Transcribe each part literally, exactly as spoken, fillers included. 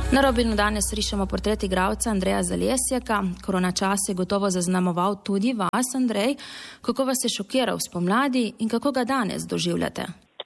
Na Robinu danes rišemo portret igralca Andreja Zalesjaka. Korona čas je gotovo zaznamoval tudi vas, Andrej. Kako vas je šokiral spomladi in kako ga danes doživljate?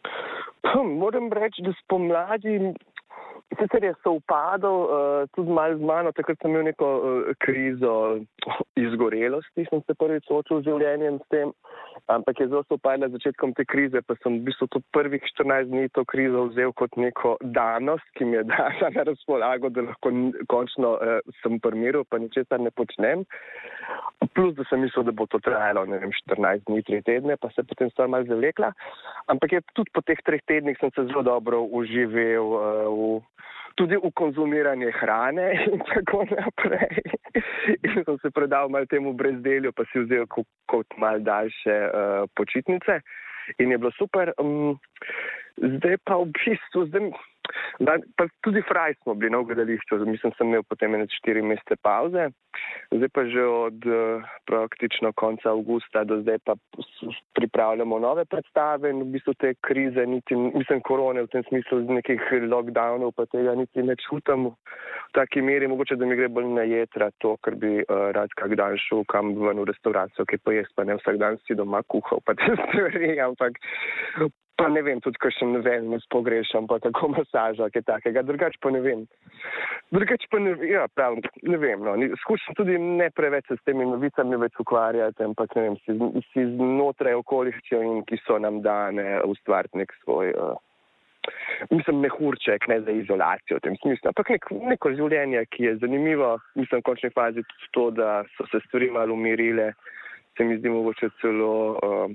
Moram reči, da spomladi sicer je sovpadal uh, tudi malo z mano, takrat sem imel neko uh, krizo izgorelosti, sem se prvič soočil z življenjem s tem, ampak je zelo sovpadla z začetkom te krize, pa sem v bistvu to prvih štirinajst dni to krizo vzel kot neko danost, ki mi je dala na razpolago, da lahko končno uh, sem primiral, pa ničesar ne počnem. Plus, da sem mislil, da bo to trajalo, ne vem, štirinajst dni, tri tedne, pa se potem stvar malo zavlekla. Ampak je tudi po teh treh tednih sem se zelo dobro uživel uh, v tudi v konzumiranje hrane in tako naprej. In sem se predal malo temu brezdelju, pa si vzel kot, kot malo daljše uh, počitnice. In je bilo super. Um, zdaj pa v bistvu, zdaj, da, pa tudi fraj smo bili na gledališču. Mislim, sem imel potem ene štiri mesece pauze. Zdaj pa že od uh, praktično konca avgusta do zdaj pa pripravljamo nove predstave in v bistvu te krize, niti, mislim, korone v tem smislu z nekih lockdownov, pa tega niti ne čutam v taki meri. Mogoče, da mi gre bolj na jetra to, ker bi uh, rad kak dan šel kam ven v restauracijo, ki pojest, pa ne vsak dan si doma kuhal, pa te stvari, ampak pa ne vem, tudi kakšen wellness pogrešam, pa tako masaža, kaj takega, drugač pa ne vem. Drugač pa ne vem, ja, pravim, ne vem, no, skušam tudi ne preveč se s temi novicami več ukvarjati, ampak ne vem, si, si znotraj okoliščin, ki so nam dane, ustvariti nek svoj, uh, mislim, mehurček, ne za izolacijo v tem smislu, ampak nek, neko življenje, ki je zanimivo, mislim, v končni fazi tudi to, da so se stvari malo umirile, se mi zdi mogoče celo uh,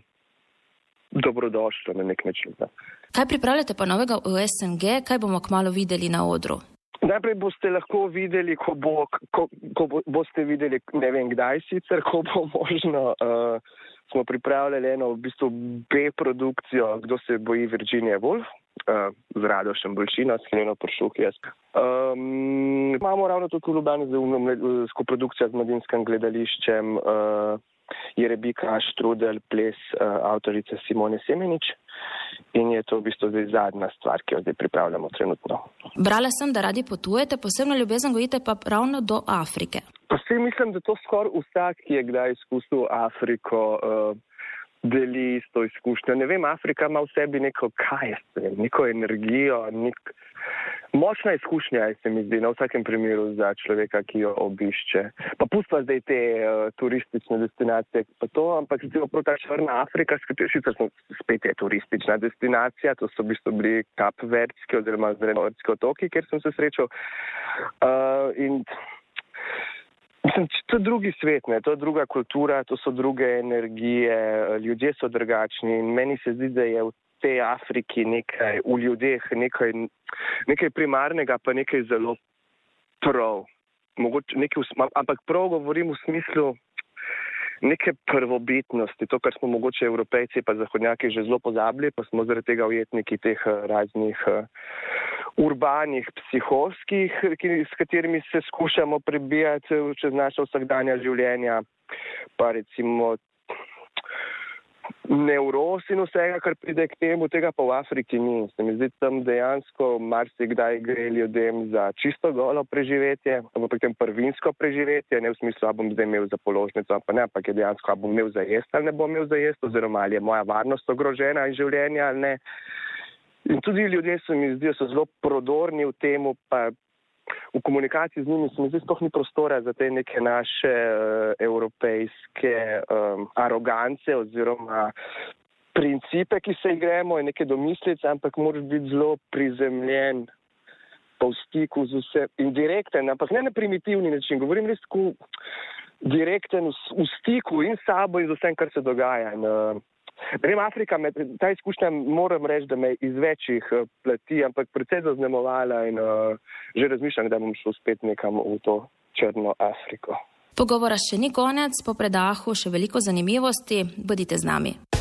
dobrodošlo na nek način. Da. Kaj pripravljate pa novega v S N G? Kaj bomo kmalu videli na odru? Najprej boste lahko videli, ko, bo, ko, ko bo, boste videli, ne vem kdaj sicer, ko bo možno, uh, smo pripravljali eno v bistvu B-produkcijo, Kdo se boji Virginia Woolf, uh, z Radošem Bolčino, s Heleno Pršuk, jaz. Um, imamo ravno tudi v Ljubljani z koprodukcijo z Mladinskim gledališčem, uh, Jerebika Štrudel, ples uh, avtorice Simone Semenič in je to v bistvu zdaj zadnja stvar, ki jo zdaj pripravljamo trenutno. Brala sem, da radi potujete, posebno ljubezen gojite pa ravno do Afrike. Pa se mislim, da to skoraj vsak, ki je kdaj izkusil Afriko, uh, deli s to izkušnjo. Ne vem, Afrika ima v sebi neko, kaj je, neko energijo, nek... močna izkušnja, se mi zdi, na vsakem primeru za človeka, ki jo obišče. Pa pustva zdaj te uh, turistične destinacije, pa to, ampak zdaj prav ta Črna Afrika, sicer spet je turistična destinacija, to so v bistvu bili Kapverdski oziroma Zrenovski otoki, kjer sem se srečal. Uh, in mislim, to je drugi svet, ne? To je druga kultura, to so druge energije, ljudje so drugačni in meni se zdi, da je v tej Afriki nekaj, v ljudeh nekaj, nekaj primarnega, pa nekaj zelo prav. Mogoče nekaj, ampak prav govorim v smislu neke prvobitnosti, to, kar smo mogoče Evropejci pa zahodnjaki že zelo pozabili, pa smo zaradi tega ujetniki teh raznih uh, urbanih psihovskih, ki, s katerimi se skušamo prebijati čez naša vsakdanja življenja, pa recimo nevroz in vsega, kar pride k temu, tega pa v Afriki ni. Se mi zdi, tam dejansko marsikdaj gre ljudem za čisto golo preživetje, ampak tem prvinsko preživetje, ne v smislu, a bom zdaj imel za položnico, pa ne, ampak je dejansko, a bom imel za jest ali ne bom imel za jest, oziroma ali je moja varnost ogrožena in življenje ali ne. In tudi ljudje se mi zdijo, so zelo prodorni v temu, pa v komunikaciji z njimi se mi zdi, sploh ni prostora za te neke naše uh, evropejske um, arogance oziroma principe, ki se igremo in neke domislice, ampak moraš biti zelo prizemljen pa v stiku z vse in direkten, ampak ne na primitivni način, govorim res tako direkten v, v stiku in s sabo in z vsem, kar se dogaja. In, uh, Vem, Afrika, me, ta izkušnja moram reči, da me iz večjih uh, plati, ampak predvsej zaznamovala in uh, že razmišljam, da bom šel spet nekam v to Črno Afriko. Pogovora še ni konec, po predahu še veliko zanimivosti, bodite z nami.